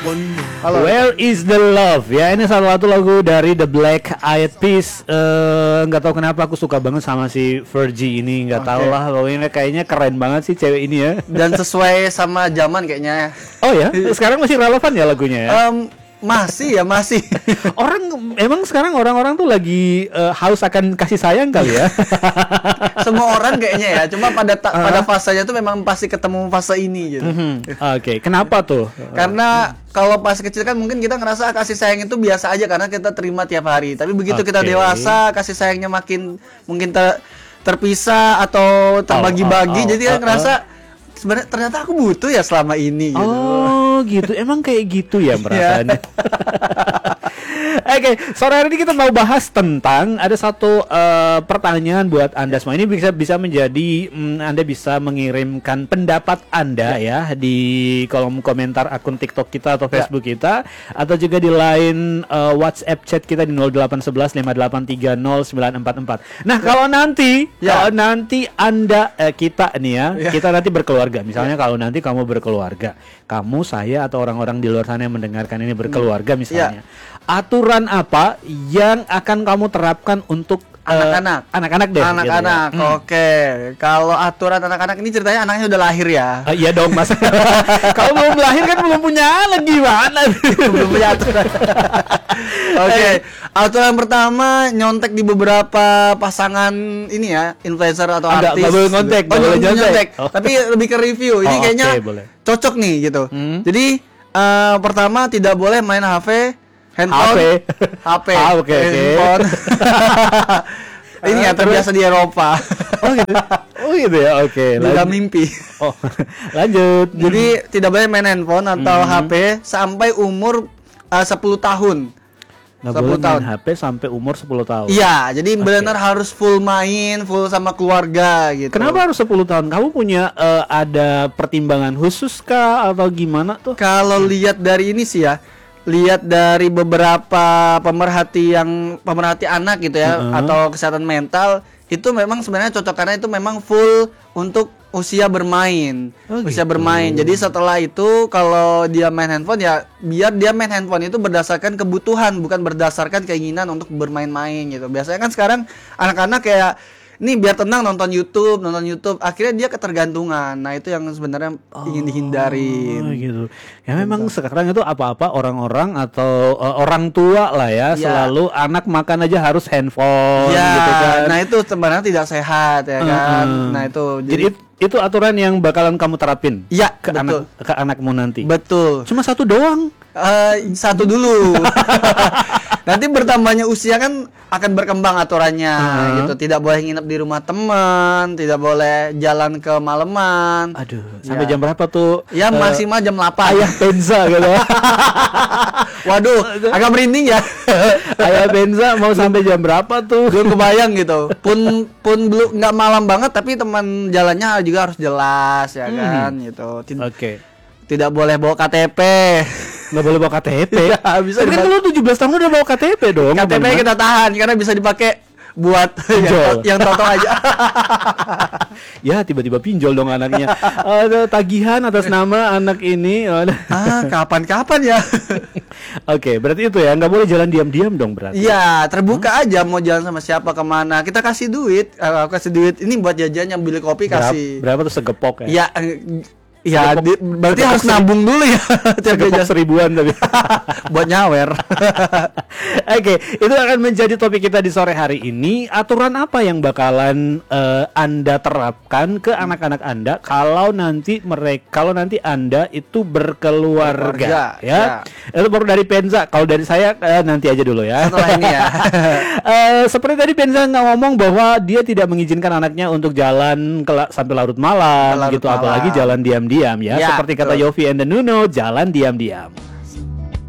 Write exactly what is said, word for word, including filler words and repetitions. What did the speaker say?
Halo. Where is the love? Ya, ini salah satu lagu dari The Black Eyed Peas. Eh, nggak tahu kenapa aku suka banget sama si Fergie ini. Nggak okay. tahu lah, pokoknya kayaknya keren banget sih cewek ini ya. Dan sesuai sama zaman kayaknya. Oh ya, sekarang masih relevan ya lagunya ya? Um, Masih ya masih. Orang emang sekarang orang-orang tuh lagi uh, haus akan kasih sayang kali ya. Semua orang kayaknya ya. Cuma pada ta- uh. pada fasenya tuh memang pasti ketemu fase ini gitu. Mm-hmm. Oke, okay. Kenapa tuh? Karena kalau pas kecil kan mungkin kita ngerasa kasih sayang itu biasa aja karena kita terima tiap hari. Tapi begitu okay. kita dewasa, kasih sayangnya makin mungkin ter- terpisah atau terbagi-bagi. Oh, oh, oh. Jadi kan uh, ngerasa uh. sebenarnya ternyata aku butuh ya selama ini gitu. Oh gitu, emang kayak gitu ya perasaannya. Oke, okay, sore hari ini kita mau bahas tentang ada satu uh, pertanyaan buat Anda semua. Ini bisa bisa menjadi um, Anda bisa mengirimkan pendapat Anda ya, ya di kolom komentar akun TikTok kita atau Facebook ya. kita, atau juga di line uh, WhatsApp chat kita di nol delapan satu satu lima delapan tiga nol sembilan empat empat. Nah, ya. kalau nanti ya. kalau nanti Anda uh, kita nih ya, ya, kita nanti berkeluarga. Misalnya ya. kalau nanti kamu berkeluarga, kamu, saya atau orang-orang di luar sana yang mendengarkan ini berkeluarga misalnya. Ya. Aturan apa yang akan kamu terapkan untuk anak-anak? Uh, anak-anak deh. Anak-anak. Gitu ya. hmm. Oke. Kalau aturan anak-anak ini ceritanya anaknya udah lahir ya. Uh, iya dong, Mas. Kalau belum lahir kan belum punya anak, gimana? Belum punya aturan. Oke. Okay. Aturan pertama, nyontek di beberapa pasangan ini ya, influencer atau Enggak, artis. Enggak boleh nyontek, oh, boleh nyontek. nyontek. Oh. Tapi lebih ke review. Ini oh, kayaknya okay, cocok nih gitu. Hmm. Jadi uh, pertama tidak boleh main H P, handphone, H P, ah, okay, handphone. Okay. Ini ya terbiasa di Eropa. Oh gitu. Oh gitu ya. Oke. Okay, Udah mimpi. Oh. Lanjut. Jadi hmm. tidak boleh main handphone atau hmm. H P sampai umur uh, sepuluh tahun. Nggak boleh main H P sampai umur sepuluh tahun. Iya, jadi okay. benar harus full main, full sama keluarga gitu. Kenapa harus sepuluh tahun? Kamu punya uh, ada pertimbangan khusus kah atau gimana tuh? Kalau lihat dari ini sih ya, lihat dari beberapa pemerhati yang pemerhati anak gitu ya, uh-huh. atau kesehatan mental, itu memang sebenarnya cocok karena itu memang full untuk usia bermain, oh, usia gitu. bermain. Jadi setelah itu kalau dia main handphone ya biar dia main handphone itu berdasarkan kebutuhan, bukan berdasarkan keinginan untuk bermain-main gitu. Biasanya kan sekarang anak-anak kayak nih biar tenang nonton YouTube, nonton YouTube, akhirnya dia ketergantungan. Nah itu yang sebenarnya oh, ingin dihindari. Gitu. Ya memang gitu. Sekarang itu apa-apa orang-orang atau uh, orang tua lah ya, ya selalu anak makan aja harus handphone. Ya, gitu kan. Nah itu sebenarnya tidak sehat ya kan. Uh-huh. Nah itu. Jadi, jadi itu aturan yang bakalan kamu terapin. Ya ke betul. anak ke anakmu nanti. Betul. Cuma satu doang. Uh, satu dulu. Nanti bertambahnya usia kan akan berkembang aturannya uh-huh. gitu. Tidak boleh nginep di rumah teman, tidak boleh jalan ke maleman. Aduh, sampai ya. jam berapa tuh? Ya uh, maksimal jam delapan. Ayah Benza gitu. Waduh, agak merinding ya. Ayah Benza mau sampai jam berapa tuh? Belum kebayang gitu. Pun pun belum nggak malam banget tapi teman jalannya juga harus jelas ya kan hmm. gitu. Tid- Oke. Okay. Tidak boleh bawa K T P. Nggak boleh bawa K T P. Ya, bisa. Tapi kan lu tujuh belas tahun udah bawa K T P dong. K T P teman-teman. Kita tahan karena bisa dipakai buat yang, yang toto aja. Ya tiba-tiba pinjol dong anaknya. Ada tagihan atas nama anak ini. Ah kapan-kapan ya. Oke, okay, berarti itu ya nggak boleh jalan diam-diam dong berarti. Iya terbuka hmm? aja mau jalan sama siapa kemana. Kita kasih duit, uh, kasih duit ini buat jajan yang beli kopi kasih. Berapa, berapa tuh segepok ya? Iya. Uh, Ya, di, berarti harus seri- nabung dulu ya. Segepok seribuan tapi buat nyawer. Oke, okay, itu akan menjadi topik kita di sore hari ini. Aturan apa yang bakalan uh, Anda terapkan ke anak-anak Anda kalau nanti mereka kalau nanti Anda itu berkeluarga, ya? ya. Itu baru dari Penza. Kalau dari saya uh, nanti aja dulu ya. Setelah ini ya. uh, seperti tadi Penza ngomong bahwa dia tidak mengizinkan anaknya untuk jalan ke, sampai larut malam, larut gitu, malam. Apalagi jalan diam diam ya, ya seperti kata Yofi and the Nuno, jalan diam-diam.